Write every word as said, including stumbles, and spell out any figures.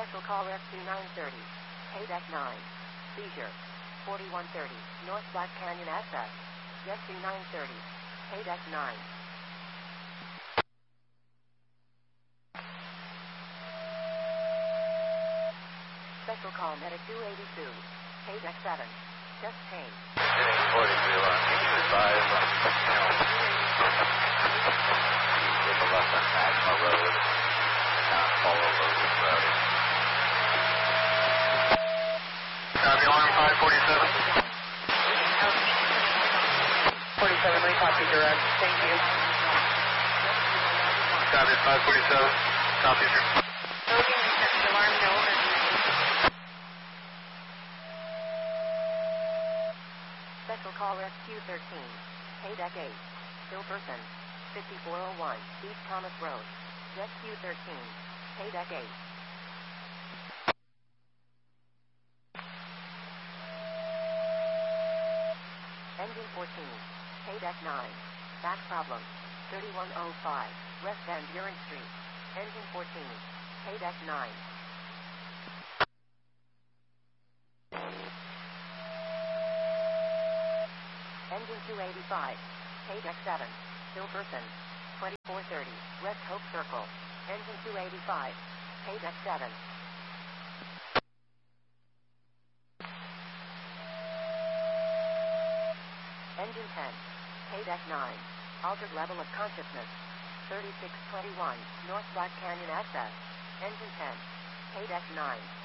Special call Rescue nine thirty. Paydeck nine. Seizure. forty-one thirty. North Black Canyon S S. Rescue nine thirty. Paydeck nine. Special call Medic two eighty-two. Paydeck seven. Chest pain. forty-three one. Advise on with the left on National Road. Not follow Logan Road. Copy alarm five forty-seven. forty-seven, we copy direct. Thank you. Copy five forty-seven. Copy, sir. Logan, reception alarm, no emergency. Special call Rescue thirteen. Paydeck eight. Still person. fifty-four oh one. East Thomas Road. Rescue thirteen. Paydeck eight. Engine fourteen. Paydeck nine. Back problem. thirty-one oh five. West Van Buren Street. Engine fourteen. Paydeck nine. Engine two eighty-five. Paydeck seven. Still person. twenty-four thirty. West Hope Circle. Engine two eighty-five. Paydeck seven. Engine ten. Paydeck nine. Altered level of consciousness. thirty-six twenty-one. North Black Canyon S S. Engine ten. Paydeck nine.